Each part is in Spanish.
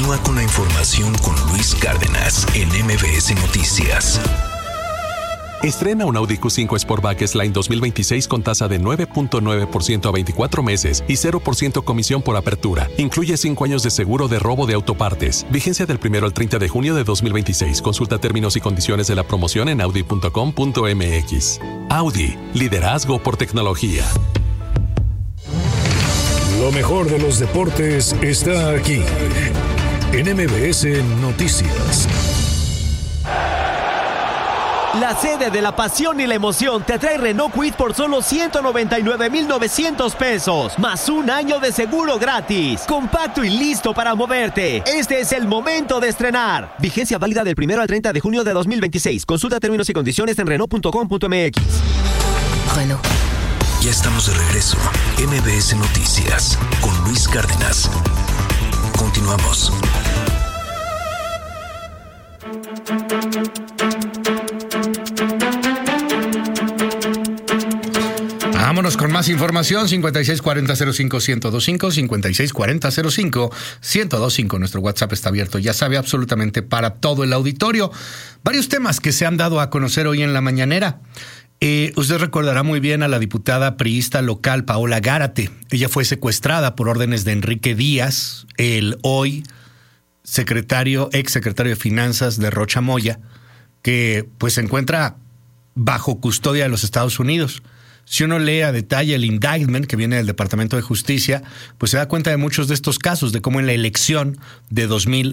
Continúa con la información con Luis Cárdenas en MBS Noticias. Estrena un Audi Q5 Sportback S-Line 2026 con tasa de 9.9% a 24 meses y 0% comisión por apertura. Incluye 5 años de seguro de robo de autopartes. Vigencia del 1 al 30 de junio de 2026. Consulta términos y condiciones de la promoción en audi.com.mx. Audi, liderazgo por tecnología. Lo mejor de los deportes está aquí, en MBS Noticias. La sede de la pasión y la emoción te trae Renault Kwid por solo 199,900 pesos, más un año de seguro gratis. Compacto y listo para moverte. Este es el momento de estrenar. Vigencia válida del 1 al 30 de junio de 2026. Consulta términos y condiciones en Renault.com.mx. Renault. Ya estamos de regreso. MBS Noticias con Luis Cárdenas. Continuamos. Vámonos con más información. 5640-05-1025, 5640-05-1025. Nuestro WhatsApp está abierto, ya sabe, absolutamente para todo el auditorio. Varios temas que se han dado a conocer hoy en la mañanera. Usted recordará muy bien a la diputada priista local Paola Gárate. Ella fue secuestrada por órdenes de Enrique Díaz, el hoy ex secretario de Finanzas de Rocha Moya, que pues se encuentra bajo custodia de los Estados Unidos. Si uno lee a detalle el indictment que viene del Departamento de Justicia, pues se da cuenta de muchos de estos casos, de cómo en la elección de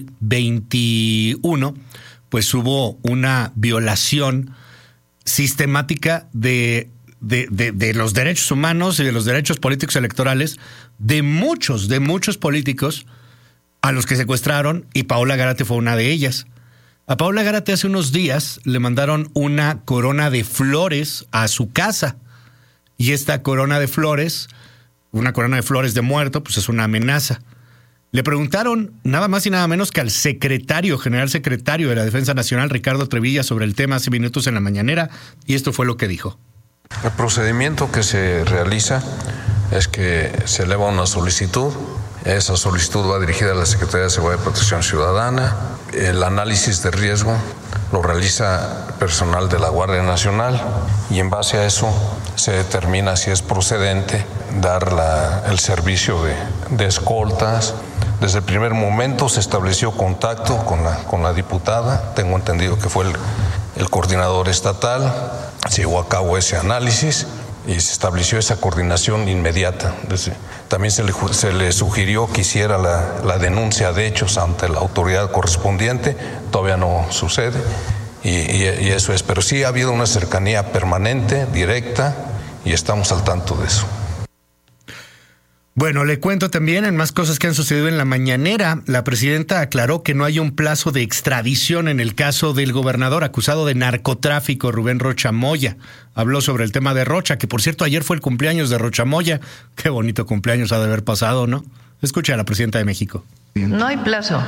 2021, pues hubo una violación sistemática de los derechos humanos y de los derechos políticos electorales de muchos políticos a los que secuestraron, y Paola Gárate fue una de ellas. A Paola Gárate hace unos días le mandaron una corona de flores a su casa, y esta corona de flores, una corona de flores de muerto, pues es una amenaza. Le preguntaron nada más y nada menos que al general secretario de la Defensa Nacional, Ricardo Trevilla, sobre el tema hace minutos en la mañanera, y esto fue lo que dijo. El procedimiento que se realiza es que se eleva una solicitud. Esa solicitud va dirigida a la Secretaría de Seguridad y Protección Ciudadana. El análisis de riesgo lo realiza personal de la Guardia Nacional y en base a eso se determina si es procedente dar el servicio de escoltas. Desde el primer momento se estableció contacto con la diputada. Tengo entendido que fue el coordinador estatal. Se llevó a cabo ese análisis y se estableció esa coordinación inmediata. También se le sugirió que hiciera la denuncia de hechos ante la autoridad correspondiente. Todavía no sucede y eso es. Pero sí ha habido una cercanía permanente, directa, y estamos al tanto de eso. Bueno, le cuento también en más cosas que han sucedido en la mañanera. La presidenta aclaró que no hay un plazo de extradición en el caso del gobernador acusado de narcotráfico, Rubén Rocha Moya. Habló sobre el tema de Rocha, que por cierto ayer fue el cumpleaños de Rocha Moya. Qué bonito cumpleaños ha de haber pasado, ¿no? Escucha a la presidenta de México. No hay plazo.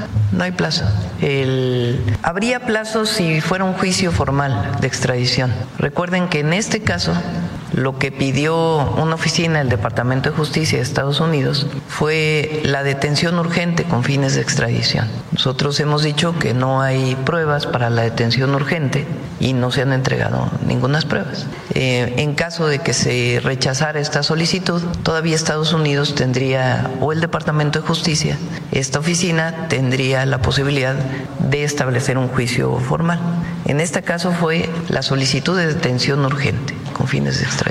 Habría plazo si fuera un juicio formal de extradición. Recuerden que en este caso lo que pidió una oficina del Departamento de Justicia de Estados Unidos fue la detención urgente con fines de extradición. Nosotros hemos dicho que no hay pruebas para la detención urgente y no se han entregado ninguna pruebas. En caso de que se rechazara esta solicitud, todavía Estados Unidos tendría, o el Departamento de Justicia, esta oficina tendría la posibilidad de establecer un juicio formal. En este caso fue la solicitud de detención urgente con fines de extradición.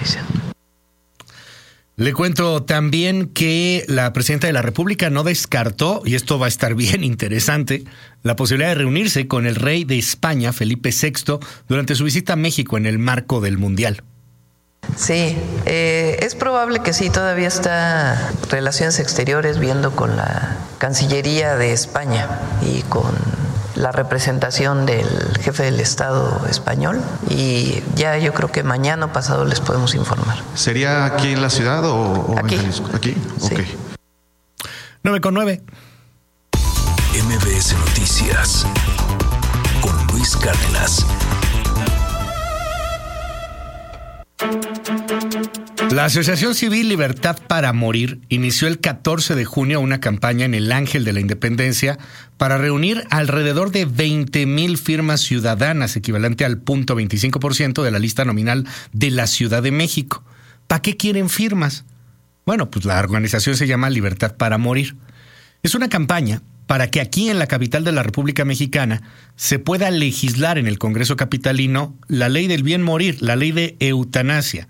Le cuento también que la presidenta de la República no descartó, y esto va a estar bien interesante, la posibilidad de reunirse con el rey de España, Felipe VI, durante su visita a México en el marco del Mundial. Sí, es probable que sí, todavía está Relaciones Exteriores viendo con la Cancillería de España y con la representación del jefe del Estado español, y ya yo creo que mañana o pasado les podemos informar. ¿Sería aquí en la ciudad o aquí? En Jalisco? ¿Aquí? Sí. Ok. 9:09. MBS Noticias con Luis Cárdenas. La Asociación Civil Libertad para Morir inició el 14 de junio una campaña en el Ángel de la Independencia para reunir alrededor de 20,000 firmas ciudadanas, equivalente al 0.25% de la lista nominal de la Ciudad de México. ¿Para qué quieren firmas? Bueno, pues la organización se llama Libertad para Morir. Es una campaña para que aquí en la capital de la República Mexicana se pueda legislar en el Congreso capitalino la ley del bien morir, la ley de eutanasia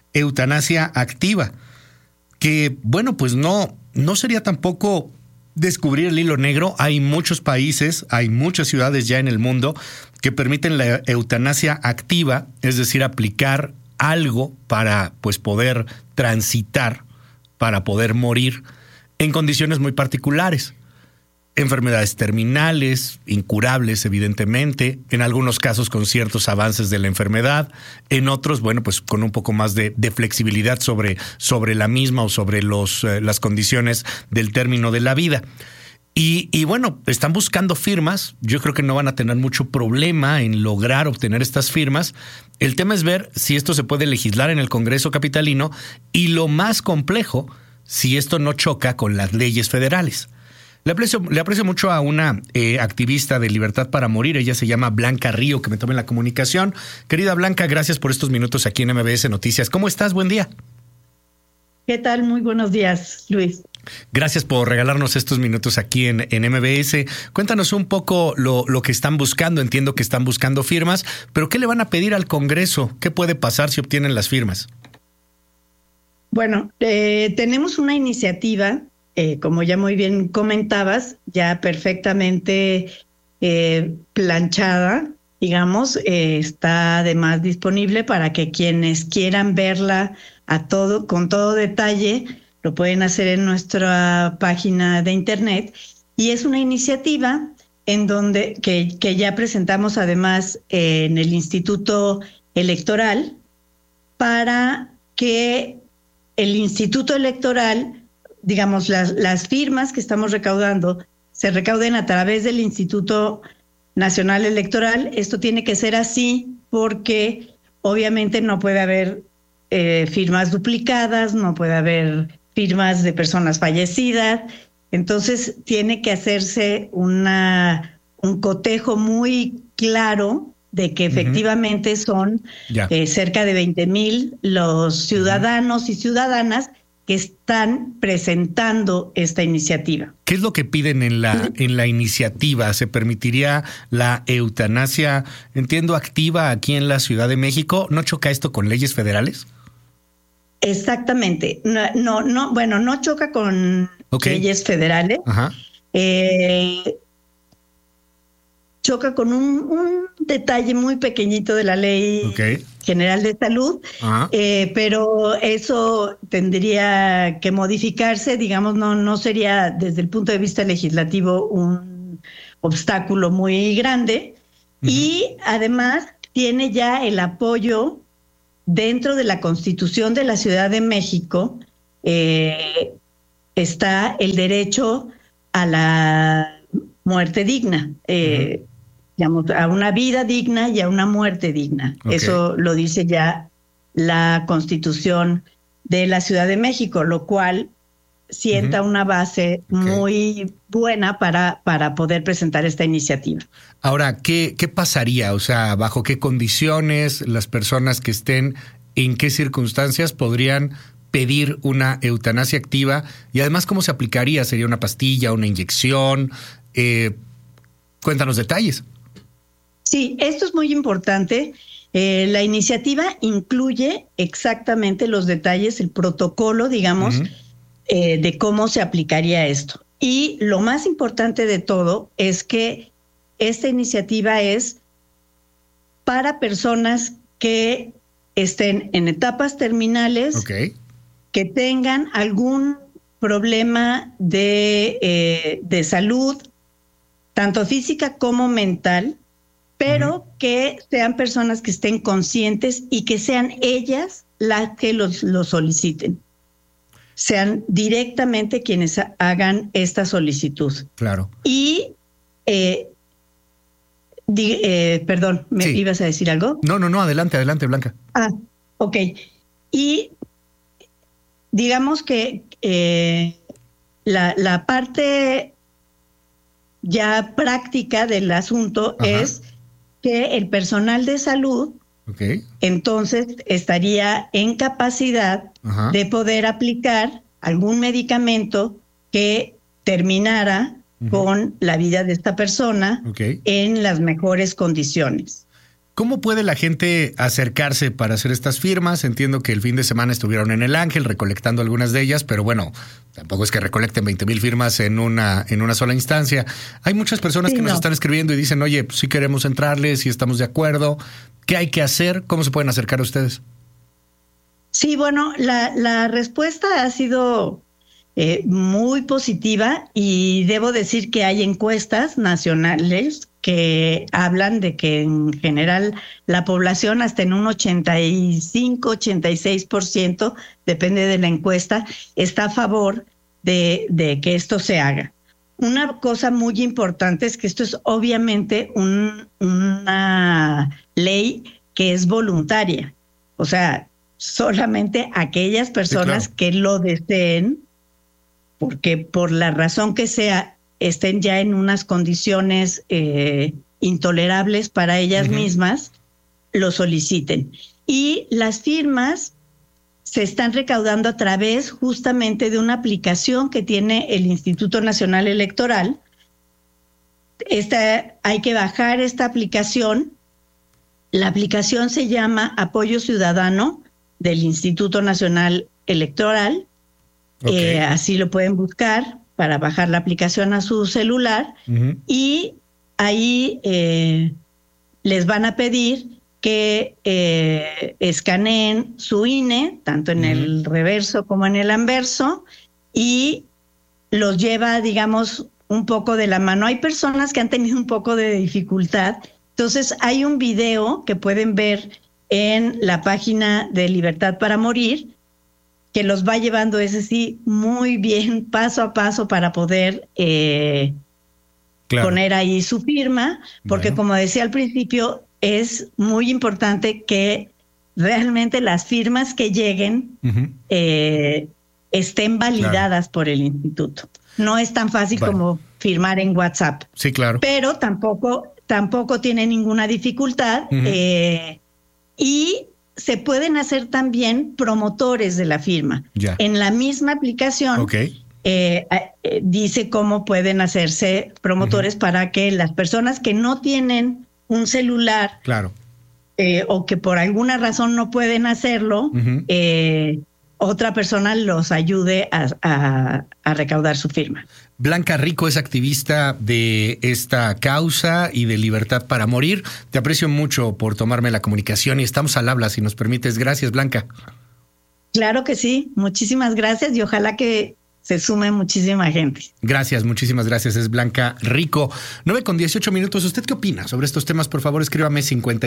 activa, que, bueno, pues no sería tampoco descubrir el hilo negro. Hay muchos países, hay muchas ciudades ya en el mundo que permiten la eutanasia activa, es decir, aplicar algo para, pues, poder transitar, para poder morir en condiciones muy particulares. Enfermedades terminales, incurables, evidentemente, en algunos casos con ciertos avances de la enfermedad, en otros, bueno, pues con un poco más de flexibilidad sobre la misma o sobre las condiciones del término de la vida. Y bueno, están buscando firmas. Yo creo que no van a tener mucho problema en lograr obtener estas firmas. El tema es ver si esto se puede legislar en el Congreso capitalino y, lo más complejo, si esto no choca con las leyes federales. Le aprecio mucho a una activista de Libertad para Morir. Ella se llama Blanca Río, que me tome la comunicación. Querida Blanca, gracias por estos minutos aquí en MBS Noticias. ¿Cómo estás? Buen día. ¿Qué tal? Muy buenos días, Luis. Gracias por regalarnos estos minutos aquí en MBS. Cuéntanos un poco lo que están buscando. Entiendo que están buscando firmas, pero ¿qué le van a pedir al Congreso? ¿Qué puede pasar si obtienen las firmas? Bueno, tenemos una iniciativa, como ya muy bien comentabas, ya perfectamente planchada, digamos, está además disponible para que quienes quieran verla con todo detalle lo pueden hacer en nuestra página de internet. Y es una iniciativa en donde que ya presentamos además en el Instituto Electoral, para que el Instituto Electoral, digamos, las firmas que estamos recaudando se recauden a través del Instituto Nacional Electoral. Esto tiene que ser así porque obviamente no puede haber firmas duplicadas, no puede haber firmas de personas fallecidas. Entonces tiene que hacerse un cotejo muy claro de que efectivamente son cerca de 20,000 los ciudadanos y ciudadanas que están presentando esta iniciativa. ¿Qué es lo que piden en la iniciativa? ¿Se permitiría la eutanasia, entiendo, activa aquí en la Ciudad de México? ¿No choca esto con leyes federales? Exactamente. No choca con leyes federales. Ajá. Choca con un detalle muy pequeñito de la Ley General de Salud, pero eso tendría que modificarse, digamos, no sería desde el punto de vista legislativo un obstáculo muy grande, y además tiene ya el apoyo dentro de la Constitución de la Ciudad de México. Está el derecho a la muerte digna, digamos, a una vida digna y a una muerte digna. Eso lo dice ya la Constitución de la Ciudad de México, lo cual sienta una base muy buena para poder presentar esta iniciativa. Ahora, ¿qué pasaría? O sea, ¿bajo qué condiciones las personas que estén, en qué circunstancias podrían pedir una eutanasia activa? Y además, ¿cómo se aplicaría? ¿Sería una pastilla, una inyección? Cuéntanos detalles. Sí, esto es muy importante. La iniciativa incluye exactamente los detalles, el protocolo, digamos, de cómo se aplicaría esto. Y lo más importante de todo es que esta iniciativa es para personas que estén en etapas terminales, que tengan algún problema de salud, tanto física como mental, pero que sean personas que estén conscientes y que sean ellas las que lo soliciten. Sean directamente quienes hagan esta solicitud. Claro. Y, perdón, ¿me ibas a decir algo? No, adelante, Blanca. Ok. Y digamos que la parte ya práctica del asunto es que el personal de salud entonces estaría en capacidad de poder aplicar algún medicamento que terminara con la vida de esta persona en las mejores condiciones. ¿Cómo puede la gente acercarse para hacer estas firmas? Entiendo que el fin de semana estuvieron en el Ángel recolectando algunas de ellas, pero bueno, tampoco es que recolecten 20,000 firmas en una sola instancia. Hay muchas personas que nos están escribiendo y dicen, oye, pues sí queremos entrarle, sí estamos de acuerdo. ¿Qué hay que hacer? ¿Cómo se pueden acercar a ustedes? Sí, bueno, la respuesta ha sido muy positiva y debo decir que hay encuestas nacionales que hablan de que en general la población hasta en un 85-86%, depende de la encuesta, está a favor de que esto se haga. Una cosa muy importante es que esto es obviamente una ley que es voluntaria. O sea, solamente aquellas personas que lo deseen, porque por la razón que sea, estén ya en unas condiciones intolerables para ellas mismas, lo soliciten. Y las firmas se están recaudando a través justamente de una aplicación que tiene el Instituto Nacional Electoral. Hay que bajar esta aplicación. La aplicación se llama Apoyo Ciudadano del Instituto Nacional Electoral. Así lo pueden buscar para bajar la aplicación a su celular y ahí les van a pedir que escaneen su INE, tanto en el reverso como en el anverso, y los lleva, digamos, un poco de la mano. Hay personas que han tenido un poco de dificultad, entonces hay un video que pueden ver en la página de Libertad para Morir, que los va llevando, ese sí, muy bien, paso a paso para poder poner ahí su firma, porque como decía al principio, es muy importante que realmente las firmas que lleguen estén validadas por el instituto. No es tan fácil como firmar en WhatsApp. Sí, claro. Pero tampoco tiene ninguna dificultad y se pueden hacer también promotores de la firma. En la misma aplicación dice cómo pueden hacerse promotores para que las personas que no tienen un celular o que por alguna razón no pueden hacerlo, otra persona los ayude a recaudar su firma. Blanca Rico es activista de esta causa y de Libertad para Morir. Te aprecio mucho por tomarme la comunicación y estamos al habla, si nos permites. Gracias, Blanca. Claro que sí. Muchísimas gracias y ojalá que se sume muchísima gente. Gracias, muchísimas gracias. Es Blanca Rico. 9:18. ¿Usted qué opina sobre estos temas? Por favor, escríbame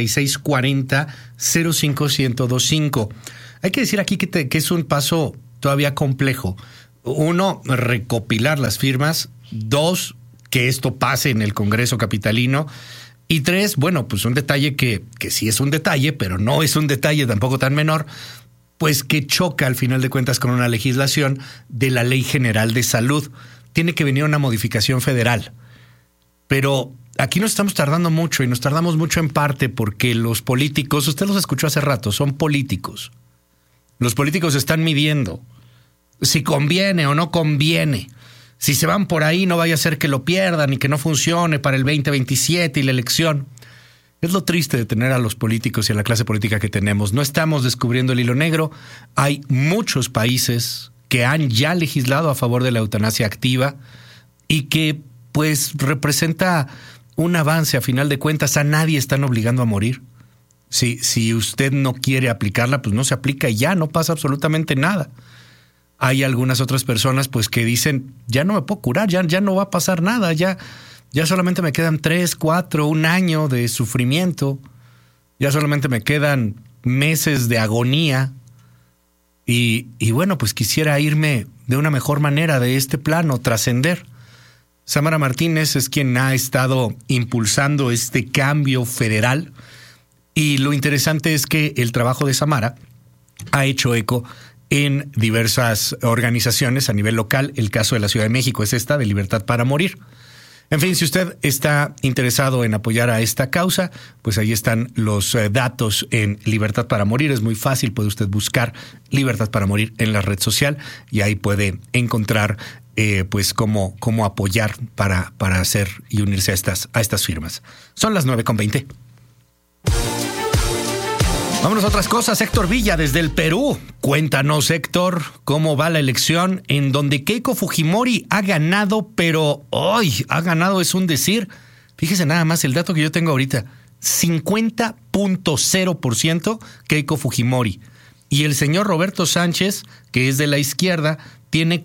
5640-051025. Hay que decir aquí que es un paso todavía complejo. 1, recopilar las firmas. 2, que esto pase en el Congreso capitalino. Y 3, bueno, pues un detalle que sí es un detalle, pero no es un detalle tampoco tan menor, pues que choca al final de cuentas con una legislación de la Ley General de Salud. Tiene que venir una modificación federal. Pero aquí nos estamos tardando mucho y nos tardamos mucho en parte porque los políticos, usted los escuchó hace rato, son políticos. Los políticos están midiendo si conviene o no conviene. Si se van por ahí, no vaya a ser que lo pierdan y que no funcione para el 2027 y la elección. Es lo triste de tener a los políticos y a la clase política que tenemos. No estamos descubriendo el hilo negro. Hay muchos países que han ya legislado a favor de la eutanasia activa y que pues representa un avance. A final de cuentas, a nadie están obligando a morir. Si usted no quiere aplicarla, pues no se aplica y ya no pasa absolutamente nada. Hay algunas otras personas pues que dicen, ya no me puedo curar, ya no va a pasar nada, ya solamente me quedan 3, 4, un año de sufrimiento, ya solamente me quedan meses de agonía y bueno, pues quisiera irme de una mejor manera de este plano, trascender. Samara Martínez es quien ha estado impulsando este cambio federal y lo interesante es que el trabajo de Samara ha hecho eco en diversas organizaciones a nivel local. El caso de la Ciudad de México es esta, de Libertad para Morir. En fin, si usted está interesado en apoyar a esta causa, pues ahí están los datos en Libertad para Morir. Es muy fácil, puede usted buscar Libertad para Morir en la red social y ahí puede encontrar pues cómo apoyar para hacer y unirse a estas firmas. Son las 9:20. Vámonos a otras cosas. Héctor Villa desde el Perú. Cuéntanos, Héctor, cómo va la elección en donde Keiko Fujimori ha ganado, pero hoy ha ganado es un decir. Fíjese nada más el dato que yo tengo ahorita. 50.0% Keiko Fujimori. Y el señor Roberto Sánchez, que es de la izquierda, tiene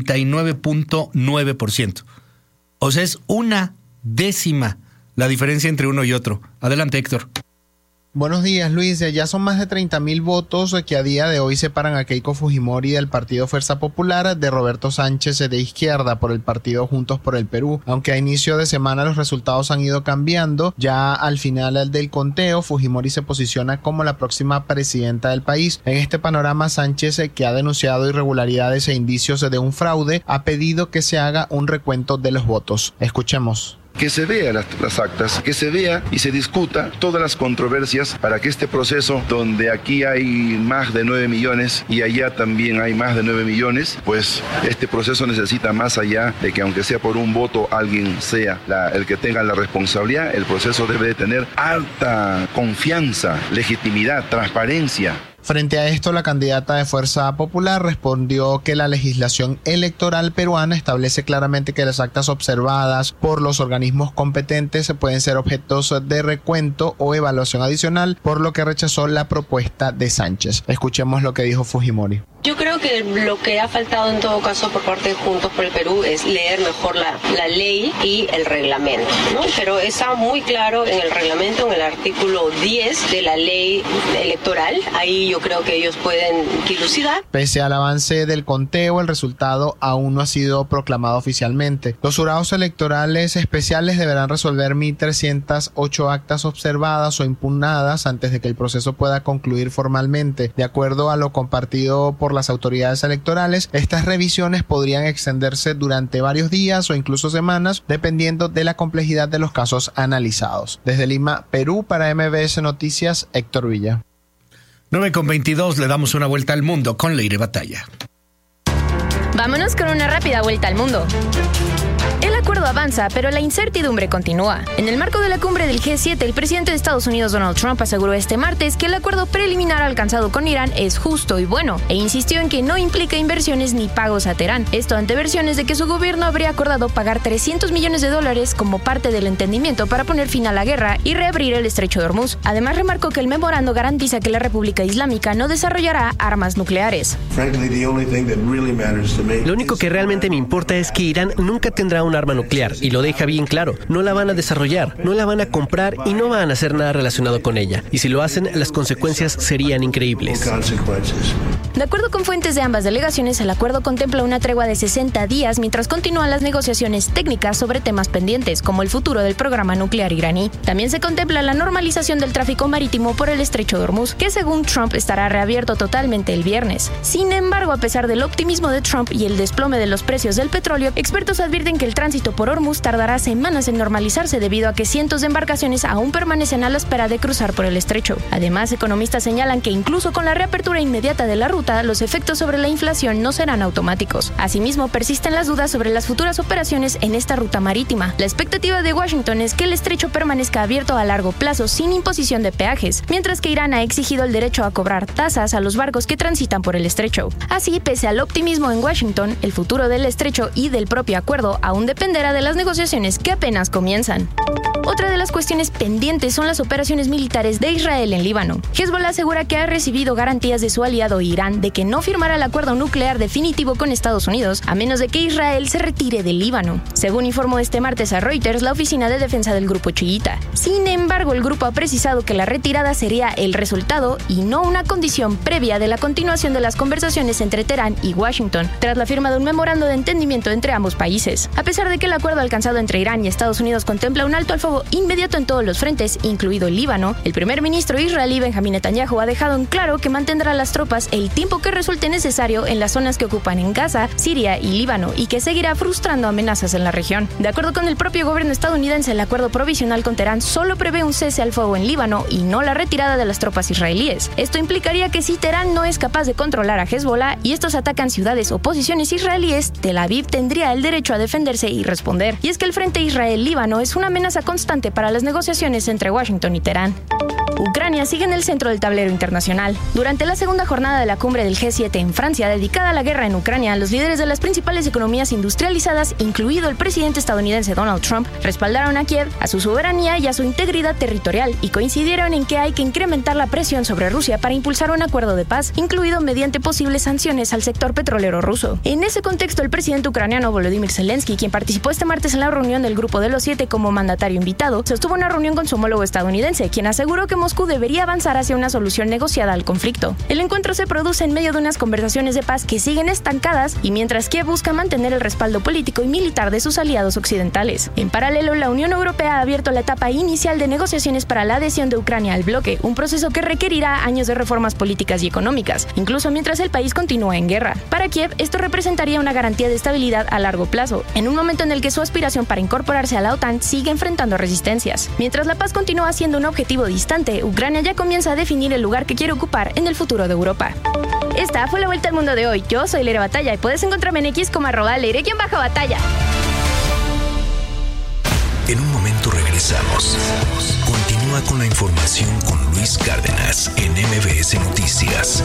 49.9%. O sea, es 1/10 la diferencia entre uno y otro. Adelante, Héctor. Buenos días, Luis. Ya son más de 30,000 votos que a día de hoy separan a Keiko Fujimori del partido Fuerza Popular de Roberto Sánchez de izquierda por el partido Juntos por el Perú. Aunque a inicio de semana los resultados han ido cambiando, ya al final del conteo Fujimori se posiciona como la próxima presidenta del país. En este panorama, Sánchez, que ha denunciado irregularidades e indicios de un fraude, ha pedido que se haga un recuento de los votos. Escuchemos. Que se vea las actas, que se vea y se discuta todas las controversias para que este proceso, donde aquí hay más de 9 millones y allá también hay más de 9 millones, pues este proceso necesita más allá de que aunque sea por un voto alguien sea el que tenga la responsabilidad. El proceso debe de tener alta confianza, legitimidad, transparencia. Frente a esto, la candidata de Fuerza Popular respondió que la legislación electoral peruana establece claramente que las actas observadas por los organismos competentes pueden ser objetos de recuento o evaluación adicional, por lo que rechazó la propuesta de Sánchez. Escuchemos lo que dijo Fujimori. Yo creo que lo que ha faltado en todo caso por parte de Juntos por el Perú es leer mejor la ley y el reglamento, ¿no? Pero está muy claro en el reglamento, en el artículo 10 de la ley electoral. Ahí yo creo que ellos pueden dilucidar. Pese al avance del conteo, el resultado aún no ha sido proclamado oficialmente. Los jurados electorales especiales deberán resolver 1,308 actas observadas o impugnadas antes de que el proceso pueda concluir formalmente. De acuerdo a lo compartido por las autoridades electorales, estas revisiones podrían extenderse durante varios días o incluso semanas, dependiendo de la complejidad de los casos analizados. Desde Lima, Perú, para MBS Noticias, Héctor Villa. 9:22, le damos una vuelta al mundo con Leire Batalla. Vámonos con una rápida vuelta al mundo. El acuerdo avanza, pero la incertidumbre continúa. En el marco de la cumbre del G7, el presidente de Estados Unidos, Donald Trump, aseguró este martes que el acuerdo preliminar alcanzado con Irán es justo y bueno, e insistió en que no implica inversiones ni pagos a Teherán. Esto ante versiones de que su gobierno habría acordado pagar $300 millones como parte del entendimiento para poner fin a la guerra y reabrir el estrecho de Hormuz. Además, remarcó que el memorando garantiza que la República Islámica no desarrollará armas nucleares. Lo único que realmente me importa es que Irán nunca tendrá un arma nuclear, y lo deja bien claro. No la van a desarrollar, no la van a comprar y no van a hacer nada relacionado con ella. Y si lo hacen, las consecuencias serían increíbles. De acuerdo con fuentes de ambas delegaciones, el acuerdo contempla una tregua de 60 días mientras continúan las negociaciones técnicas sobre temas pendientes, como el futuro del programa nuclear iraní. También se contempla la normalización del tráfico marítimo por el estrecho de Hormuz, que según Trump estará reabierto totalmente el viernes. Sin embargo, a pesar del optimismo de Trump y el desplome de los precios del petróleo, expertos advierten que el tránsito por Hormuz tardará semanas en normalizarse debido a que cientos de embarcaciones aún permanecen a la espera de cruzar por el estrecho. Además, economistas señalan que incluso con la reapertura inmediata de la ruta, los efectos sobre la inflación no serán automáticos. Asimismo, persisten las dudas sobre las futuras operaciones en esta ruta marítima. La expectativa de Washington es que el estrecho permanezca abierto a largo plazo sin imposición de peajes, mientras que Irán ha exigido el derecho a cobrar tasas a los barcos que transitan por el estrecho. Así, pese al optimismo en Washington, el futuro del estrecho y del propio acuerdo aún dependerá de las negociaciones que apenas comienzan. Otra de las cuestiones pendientes son las operaciones militares de Israel en Líbano. Hezbollah asegura que ha recibido garantías de su aliado Irán de que no firmará el acuerdo nuclear definitivo con Estados Unidos a menos de que Israel se retire del Líbano, según informó este martes a Reuters la oficina de defensa del grupo chiita. Sin embargo, el grupo ha precisado que la retirada sería el resultado y no una condición previa de la continuación de las conversaciones entre Teherán y Washington, tras la firma de un memorando de entendimiento entre ambos países. A pesar de que el acuerdo alcanzado entre Irán y Estados Unidos contempla un alto al fuego inmediato en todos los frentes, incluido el Líbano, el primer ministro israelí Benjamín Netanyahu ha dejado en claro que mantendrá a las tropas el tiempo que resulte necesario en las zonas que ocupan en Gaza, Siria y Líbano y que seguirá frustrando amenazas en la región. De acuerdo con el propio gobierno estadounidense, el acuerdo provisional con Teherán solo prevé un cese al fuego en Líbano y no la retirada de las tropas israelíes. Esto implicaría que si Teherán no es capaz de controlar a Hezbollah y estos atacan ciudades o posiciones israelíes, Tel Aviv tendría el derecho a defenderse y responder. Y es que el frente Israel-Líbano es una amenaza constante para las negociaciones entre Washington y Teherán. Ucrania sigue en el centro del tablero internacional. Durante la segunda jornada de la cumbre del G7 en Francia, dedicada a la guerra en Ucrania, los líderes de las principales economías industrializadas, incluido el presidente estadounidense Donald Trump, respaldaron a Kiev, a su soberanía y a su integridad territorial y coincidieron en que hay que incrementar la presión sobre Rusia para impulsar un acuerdo de paz, incluido mediante posibles sanciones al sector petrolero ruso. En ese contexto, el presidente ucraniano Volodymyr Zelensky, quien participó este martes en la reunión del Grupo de los 7 como mandatario invitado, sostuvo una reunión con su homólogo estadounidense, quien aseguró que Moscú debería avanzar hacia una solución negociada al conflicto. El encuentro se produce en medio de unas conversaciones de paz que siguen estancadas y mientras Kiev busca mantener el respaldo político y militar de sus aliados occidentales. En paralelo, la Unión Europea ha abierto la etapa inicial de negociaciones para la adhesión de Ucrania al bloque, un proceso que requerirá años de reformas políticas y económicas, incluso mientras el país continúa en guerra. Para Kiev, esto representaría una garantía de estabilidad a largo plazo, en un momento en el que su aspiración para incorporarse a la OTAN sigue enfrentando resistencias. Mientras la paz continúa siendo un objetivo distante, Ucrania ya comienza a definir el lugar que quiere ocupar en el futuro de Europa. Esta fue la vuelta al mundo de hoy. Yo soy Leire Batalla y puedes encontrarme en X como @Leire_Batalla. En un momento regresamos. Continúa con la información con Luis Cárdenas en MBS Noticias.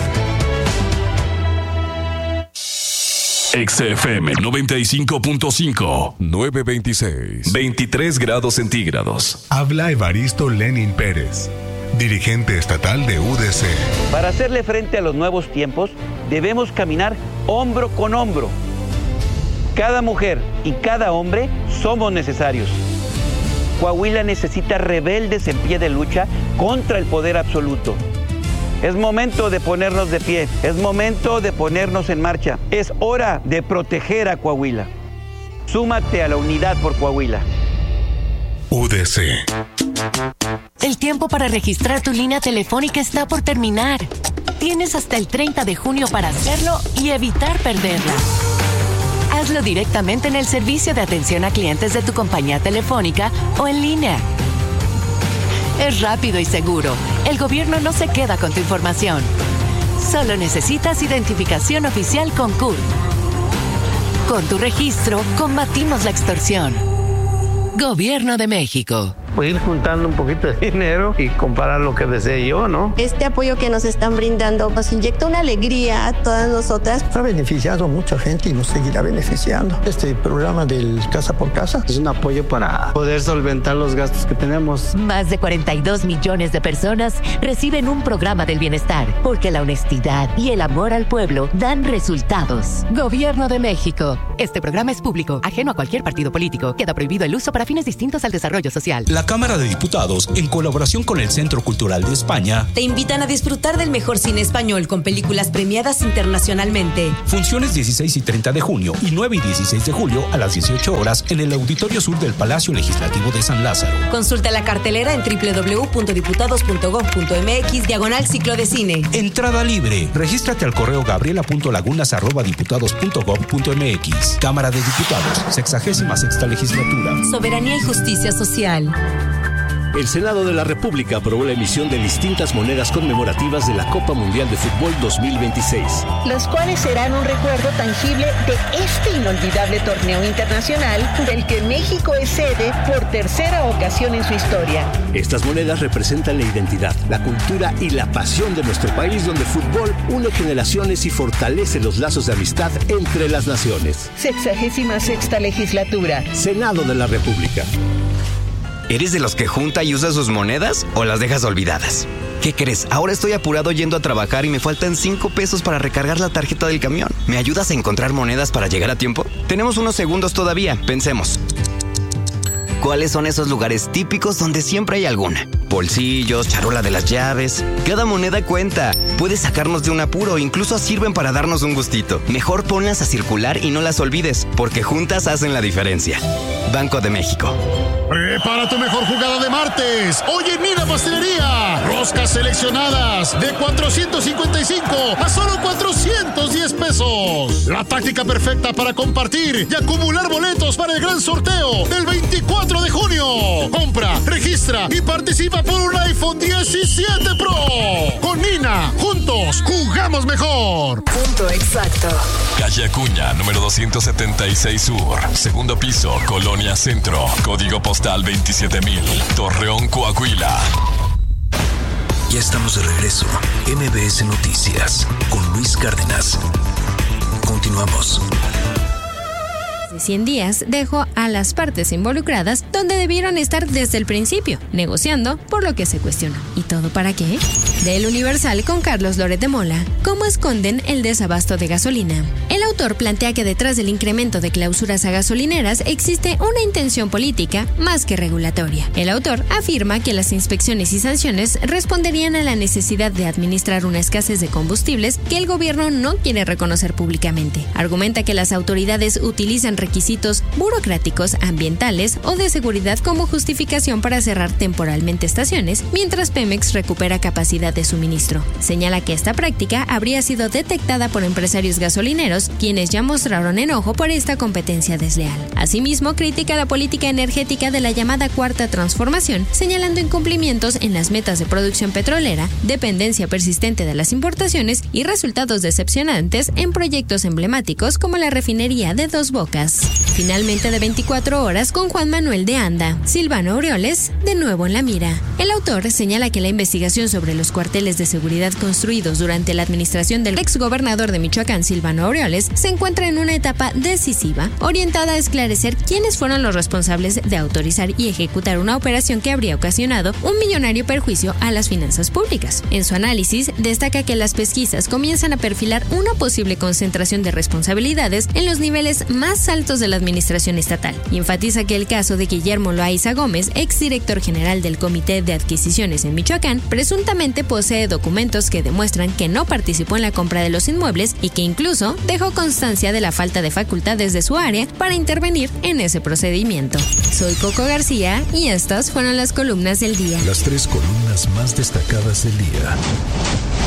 XFM 95.5, 926. 23 grados centígrados. Habla Evaristo Lenin Pérez, dirigente estatal de UDC. Para hacerle frente a los nuevos tiempos, debemos caminar hombro con hombro. Cada mujer y cada hombre somos necesarios. Coahuila necesita rebeldes en pie de lucha contra el poder absoluto. Es momento de ponernos de pie, es momento de ponernos en marcha. Es hora de proteger a Coahuila. Súmate a la unidad por Coahuila. UDC. El tiempo para registrar tu línea telefónica está por terminar. Tienes hasta el 30 de junio para hacerlo y evitar perderla. Hazlo directamente en el servicio de atención a clientes de tu compañía telefónica o en línea. Es rápido y seguro. El gobierno no se queda con tu información. Solo necesitas identificación oficial con CURP. Con tu registro, combatimos la extorsión. Gobierno de México. Pues ir juntando un poquito de dinero y comprar lo que desee yo, ¿no? Este apoyo que nos están brindando nos inyecta una alegría a todas nosotras. Ha beneficiado a mucha gente y nos seguirá beneficiando. Este programa del Casa por Casa es un apoyo para poder solventar los gastos que tenemos. Más de 42 millones de personas reciben un programa del bienestar, porque la honestidad y el amor al pueblo dan resultados. Gobierno de México. Este programa es público, ajeno a cualquier partido político. Queda prohibido el uso para fines distintos al desarrollo social. La Cámara de Diputados, en colaboración con el Centro Cultural de España, te invitan a disfrutar del mejor cine español con películas premiadas internacionalmente. Funciones 16 y 30 de junio y 9 y 16 de julio a las 18 horas en el Auditorio Sur del Palacio Legislativo de San Lázaro. Consulta la cartelera en www.diputados.gov.mx/ciclo de cine. Entrada libre. Regístrate al correo gabriela.lagunas@diputados.gov.mx. Cámara de Diputados, 66ª legislatura. Soberanía y justicia social. El Senado de la República aprobó la emisión de distintas monedas conmemorativas de la Copa Mundial de Fútbol 2026. Los cuales serán un recuerdo tangible de este inolvidable torneo internacional del que México es sede por tercera ocasión en su historia. Estas monedas representan la identidad, la cultura y la pasión de nuestro país, donde el fútbol une generaciones y fortalece los lazos de amistad entre las naciones. 66ª legislatura. Senado de la República. ¿Eres de los que junta y usa sus monedas o las dejas olvidadas? ¿Qué crees? Ahora estoy apurado yendo a trabajar y me faltan 5 pesos para recargar la tarjeta del camión. ¿Me ayudas a encontrar monedas para llegar a tiempo? Tenemos unos segundos todavía. Pensemos. ¿Cuáles son esos lugares típicos donde siempre hay alguna? Bolsillos, charola de las llaves. Cada moneda cuenta. Puede sacarnos de un apuro, incluso sirven para darnos un gustito. Mejor ponlas a circular y no las olvides, porque juntas hacen la diferencia. Banco de México. Prepara tu mejor jugada de martes. Hoy en Nina Pastelería. Roscas seleccionadas de 455 a solo 410 pesos. La táctica perfecta para compartir y acumular boletos para el gran sorteo del 24 de junio. Compra, registra y participa por un iPhone 17 Pro. Con Nina, juntos jugamos mejor. Punto exacto. Calle Acuña, número 276 Sur. Segundo piso, Colonia Centro. Código postal 27000. Torreón, Coahuila. Ya estamos de regreso. MBS Noticias con Luis Cárdenas. Continuamos. De 100 días dejó a las partes involucradas donde debieron estar desde el principio, negociando por lo que se cuestionó. ¿Y todo para qué? Del Universal con Carlos Loret de Mola. ¿Cómo esconden el desabasto de gasolina? El autor plantea que detrás del incremento de clausuras a gasolineras existe una intención política más que regulatoria. El autor afirma que las inspecciones y sanciones responderían a la necesidad de administrar una escasez de combustibles que el gobierno no quiere reconocer públicamente. Argumenta que las autoridades utilizan requisitos burocráticos, ambientales o de seguridad como justificación para cerrar temporalmente estaciones, mientras Pemex recupera capacidad de suministro. Señala que esta práctica habría sido detectada por empresarios gasolineros, quienes ya mostraron enojo por esta competencia desleal. Asimismo, critica la política energética de la llamada Cuarta Transformación, señalando incumplimientos en las metas de producción petrolera, dependencia persistente de las importaciones y resultados decepcionantes en proyectos emblemáticos como la refinería de Dos Bocas. Finalmente, de 24 horas con Juan Manuel de Anda. Silvano Aureoles, de nuevo en la mira. El autor señala que la investigación sobre los cuarteles de seguridad construidos durante la administración del exgobernador de Michoacán, Silvano Aureoles, se encuentra en una etapa decisiva, orientada a esclarecer quiénes fueron los responsables de autorizar y ejecutar una operación que habría ocasionado un millonario perjuicio a las finanzas públicas. En su análisis, destaca que las pesquisas comienzan a perfilar una posible concentración de responsabilidades en los niveles más altos de la administración estatal, y enfatiza que el caso de Guillermo Loaiza Gómez, exdirector general del Comité de Adquisiciones en Michoacán, presuntamente posee documentos que demuestran que no participó en la compra de los inmuebles y que incluso dejó constancia de la falta de facultades de su área para intervenir en ese procedimiento. Soy Coco García y estas fueron las columnas del día. Las 3 columnas más destacadas del día.